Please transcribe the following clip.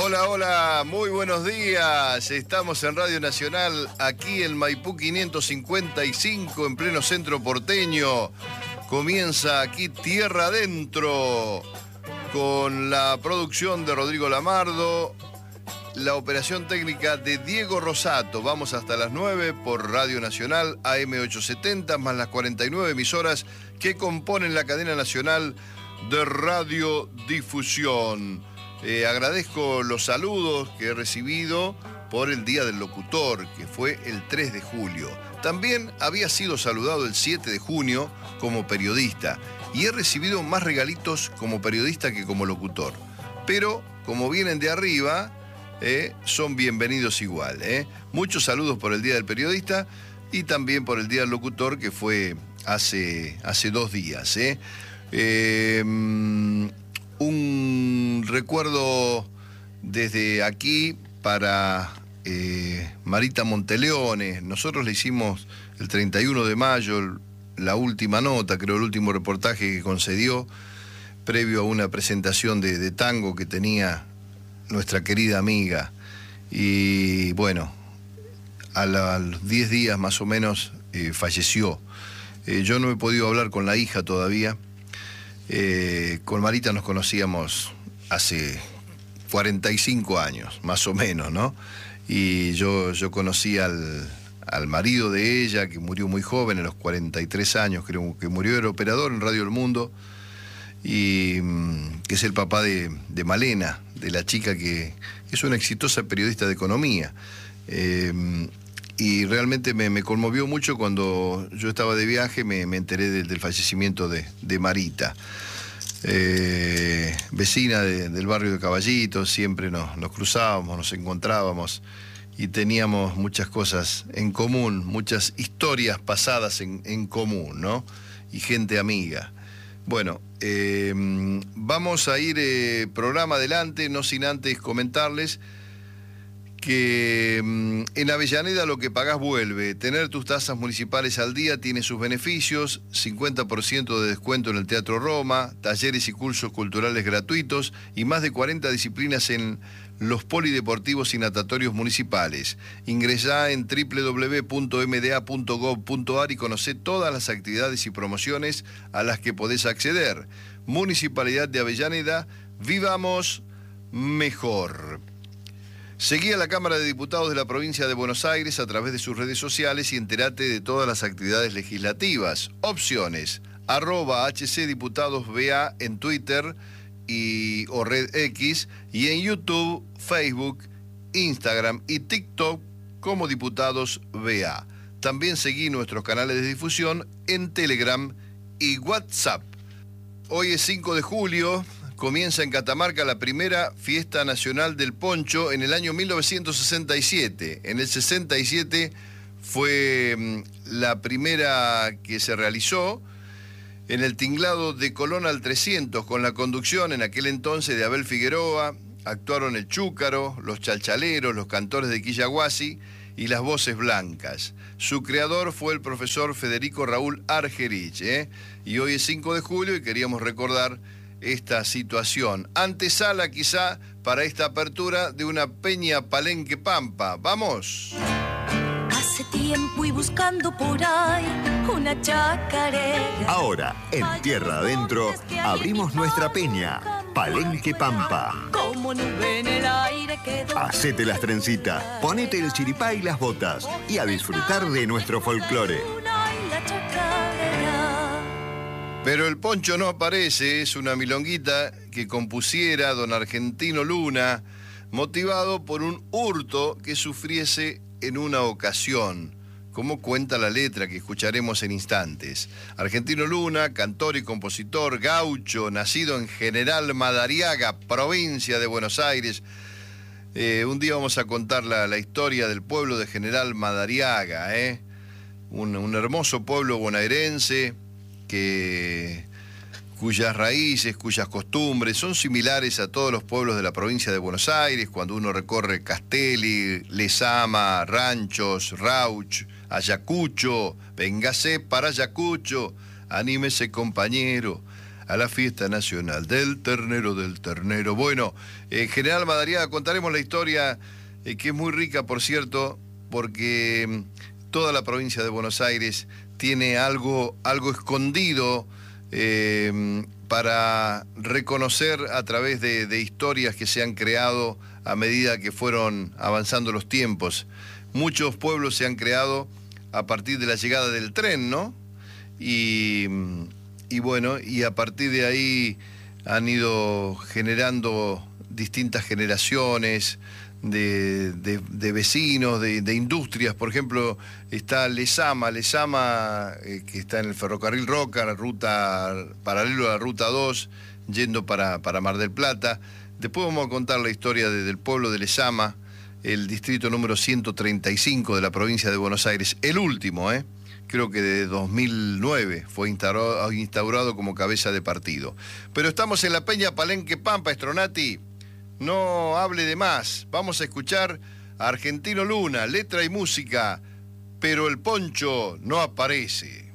Hola, hola, muy buenos días. Estamos en Radio Nacional, aquí en Maipú 555, en pleno centro porteño. Comienza aquí Tierra Adentro, con la producción de Rodrigo Lamardo, la operación técnica de Diego Rosato. Vamos hasta las 9 por Radio Nacional, AM870, más las 49 emisoras que componen la cadena nacional de radiodifusión. Agradezco los saludos que he recibido por el Día del Locutor, que fue el 3 de julio. También había sido saludado el 7 de junio como periodista y he recibido más regalitos como periodista que como locutor. Pero como vienen de arriba, son bienvenidos igual. Muchos saludos por el Día del Periodista y también por el Día del Locutor, que fue hace 2 días. Un recuerdo desde aquí para Marita Monteleone. Nosotros le hicimos el 31 de mayo la última nota, creo el último reportaje que concedió, previo a una presentación de tango que tenía nuestra querida amiga. Y bueno, a los 10 días más o menos falleció. Yo no he podido hablar con la hija todavía. Con Marita nos conocíamos hace 45 años, más o menos, ¿no? Y yo conocí al marido de ella, que murió muy joven, a los 43 años, creo que murió, era operador en Radio El Mundo, y que es el papá de Malena, de la chica que es una exitosa periodista de economía. Y realmente me conmovió mucho cuando yo estaba de viaje, me enteré del fallecimiento de Marita. Vecina del barrio de Caballito, siempre nos cruzábamos, nos encontrábamos y teníamos muchas cosas en común, muchas historias pasadas en común, ¿no? Y gente amiga. Bueno, vamos a ir programa adelante, no sin antes comentarles que en Avellaneda lo que pagás vuelve. Tener tus tasas municipales al día tiene sus beneficios: 50% de descuento en el Teatro Roma, talleres y cursos culturales gratuitos y más de 40 disciplinas en los polideportivos y natatorios municipales. Ingresá en www.mda.gov.ar y conocé todas las actividades y promociones a las que podés acceder. Municipalidad de Avellaneda, vivamos mejor. Seguí a la Cámara de Diputados de la Provincia de Buenos Aires a través de sus redes sociales y entérate de todas las actividades legislativas. Opciones: @HCDiputadosBA en Twitter o Red X, y en YouTube, Facebook, Instagram y TikTok como Diputados BA. También seguí nuestros canales de difusión en Telegram y WhatsApp. Hoy es 5 de julio. Comienza en Catamarca la primera fiesta nacional del poncho en el año 1967. En el 67 fue la primera que se realizó en el tinglado de Colón al 300, con la conducción en aquel entonces de Abel Figueroa. Actuaron el Chúcaro, los Chalchaleros, los Cantores de Quillahuasi y las Voces Blancas. Su creador fue el profesor Federico Raúl Argerich. Y hoy es 5 de julio y queríamos recordar esta situación. Antesala quizá para esta apertura de una peña Palenque Pampa. ¡Vamos! Hace tiempo y buscando por ahí una chacarera. Ahora, en Tierra Adentro, abrimos nuestra peña Palenque Pampa. Como nube en el aire quedó. Hacete las trencitas, ponete el chiripá y las botas y a disfrutar de nuestro folclore. Pero el poncho no aparece, es una milonguita que compusiera don Argentino Luna, motivado por un hurto que sufriese en una ocasión, como cuenta la letra que escucharemos en instantes. Argentino Luna, cantor y compositor gaucho, nacido en General Madariaga, provincia de Buenos Aires. Un día vamos a contar la historia del pueblo de General Madariaga, un hermoso pueblo bonaerense cuyas raíces, cuyas costumbres son similares a todos los pueblos de la provincia de Buenos Aires. Cuando uno recorre Castelli, Lezama, Ranchos, Rauch, Ayacucho, véngase para Ayacucho, anímese compañero. a la fiesta nacional del ternero, del ternero. Bueno, General Madariaga, contaremos la historia, que es muy rica, por cierto, porque toda la provincia de Buenos Aires tiene algo escondido para reconocer a través de historias que se han creado a medida que fueron avanzando los tiempos. Muchos pueblos se han creado a partir de la llegada del tren, ¿no? Y bueno, y a partir de ahí han ido generando distintas generaciones de vecinos, de industrias. Por ejemplo, está Lezama, que está en el ferrocarril Roca, ruta paralelo a la ruta 2, yendo para Mar del Plata. Después vamos a contar la historia del pueblo de Lezama, el distrito número 135 de la provincia de Buenos Aires, el último, creo que de 2009 fue instaurado como cabeza de partido. Pero estamos en la Peña Palenque Pampa, Stronati. No hable de más. Vamos a escuchar a Argentino Luna, letra y música, pero el poncho no aparece.